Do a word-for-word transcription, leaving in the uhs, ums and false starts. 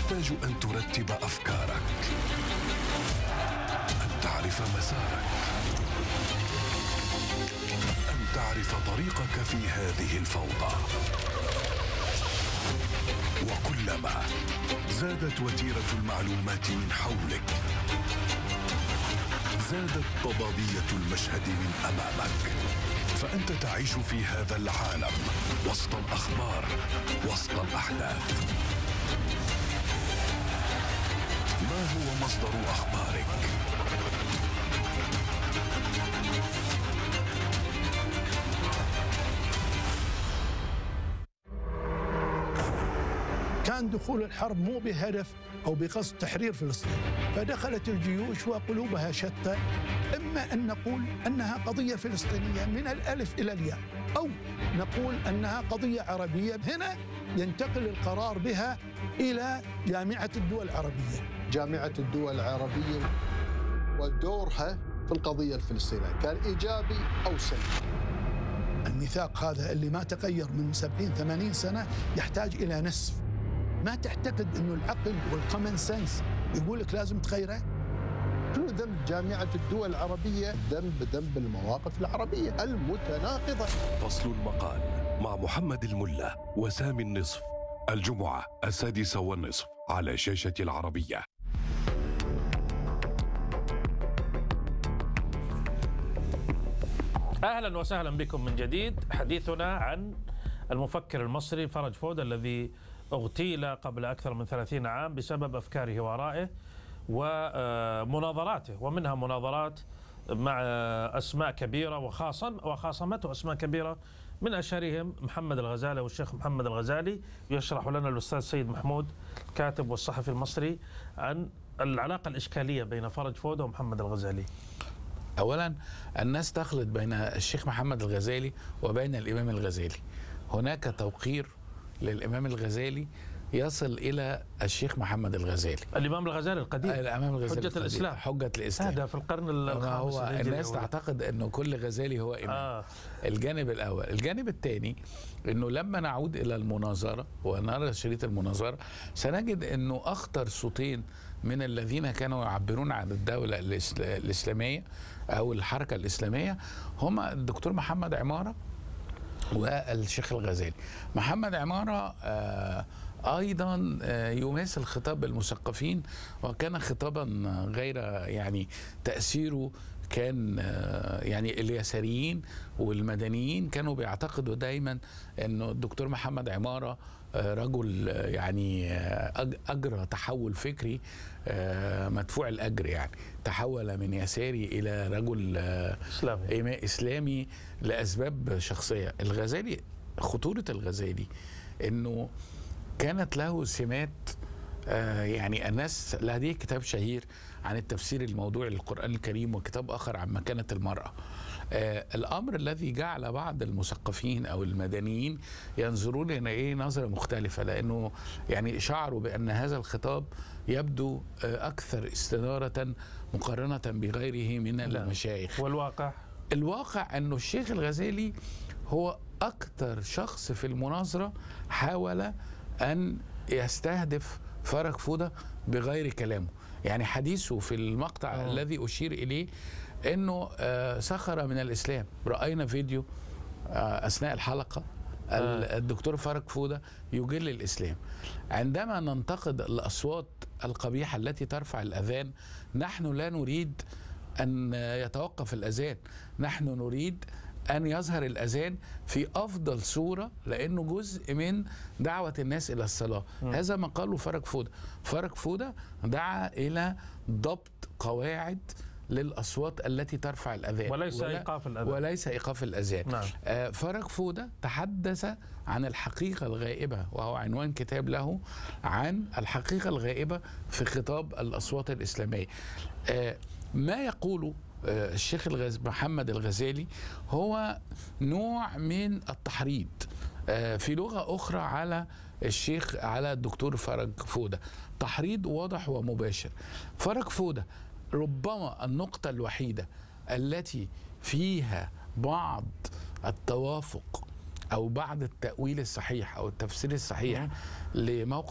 تحتاج أن ترتب أفكارك، أن تعرف مسارك، أن تعرف طريقك في هذه الفوضى. وكلما زادت وتيرة المعلومات من حولك، زادت ضبابية المشهد من أمامك، فأنت تعيش في هذا العالم وسط الأخبار، وسط الأحداث. ما هو مصدر أخبارك؟ كان دخول الحرب مو بهدف أو بقصد تحرير فلسطين، فدخلت الجيوش وقلوبها شتى. إما أن نقول أنها قضية فلسطينية من الألف إلى الياء، أو نقول أنها قضية عربية. هنا ينتقل القرار بها إلى جامعة الدول العربية. جامعة الدول العربية ودورها في القضية الفلسطينية كان إيجابي أو سلبي؟ الميثاق هذا اللي ما تغير من سبعين ثمانين سنة يحتاج إلى نسف. ما تعتقد أنه العقل والكومن سنس يقول لك لازم تغيره؟ شنو ذنب جامعة الدول العربية؟ ذنب ذنب المواقف العربية المتناقضة. فصل المقال مع محمد الملا وسامي النصف، الجمعة السادسة والنصف على شاشة العربية. أهلا وسهلا بكم من جديد. حديثنا عن المفكر المصري فرج فودة الذي اغتيل قبل أكثر من ثلاثين عام بسبب أفكاره وآرائه ومناظراته، ومنها مناظرات مع أسماء كبيرة وخاصم وخاصمته أسماء كبيرة، من أشهرهم محمد الغزالي والشيخ محمد الغزالي. يشرح لنا الأستاذ سيد محمود الكاتب والصحفي المصري عن العلاقة الإشكالية بين فرج فودة ومحمد الغزالي. أولا، الناس تخلط بين الشيخ محمد الغزالي وبين الإمام الغزالي. هناك توقير للإمام الغزالي يصل إلى الشيخ محمد الغزالي. الإمام الغزالي القديم، الإمام الغزالي حجة القديم. الإسلام، حجة الإسلام، هذا في القرن الخامس. هو الناس تعتقد أنه كل غزالي هو إمام. آه. الجانب الأول. الجانب الثاني أنه لما نعود إلى المناظرة ونرى شريط المناظرة سنجد أنه أخطر صوتين من الذين كانوا يعبرون عن الدولة الإسلامية أو الحركة الإسلامية هما الدكتور محمد عمارة والشيخ الغزالي. محمد عمارة آه أيضا آه يماثل خطاب المثقفين، وكان خطابا غير يعني تأثيره كان آه يعني اليساريين والمدنيين كانوا بيعتقدوا دايما أنه الدكتور محمد عمارة آه رجل آه يعني آه أجرى تحول فكري آه مدفوع الأجر، يعني تحول من يساري إلى رجل آه إسلامي. إسلامي لأسباب شخصية. الغزالي، خطورة الغزالي أنه كانت له سمات آه يعني الناس لديه كتاب شهير عن التفسير الموضوعي للقرآن الكريم، وكتاب آخر عن مكانة المرأة. آه الأمر الذي جعل بعض المثقفين أو المدنيين ينظرون إلى إيه نظرة مختلفة، لأنه يعني شعروا بأن هذا الخطاب يبدو آه أكثر استنارة مقارنة بغيره من المشايخ. والواقع الواقع أنه الشيخ الغزالي هو أكثر شخص في المناظرة حاول أن يستهدف فرج فودة بغير كلامه. يعني حديثه في المقطع أوه. الذي أشير إليه أنه آه سخر من الإسلام. رأينا فيديو آه أثناء الحلقة آه. الدكتور فرج فودة يجل الإسلام. عندما ننتقد الأصوات القبيحة التي ترفع الأذان، نحن لا نريد أن يتوقف الأذان، نحن نريد أن يظهر الأذان في أفضل صورة، لأنه جزء من دعوة الناس إلى الصلاة. م. هذا ما قاله فرج فودة. فرج فودة دعا إلى ضبط قواعد للأصوات التي ترفع الأذان وليس ولا إيقاف الأذان وليس إيقاف الأذان. نعم. آه فرج فودة تحدث عن الحقيقة الغائبة، وهو عنوان كتاب له عن الحقيقة الغائبة في خطاب الأصوات الإسلامية. آه ما يقوله الشيخ الغز... محمد الغزالي هو نوع من التحريض في لغة أخرى على الشيخ، على الدكتور فرج فودة، تحريض واضح ومباشر. فرج فودة ربما النقطة الوحيدة التي فيها بعض التوافق أو بعض التأويل الصحيح أو التفسير الصحيح لموقع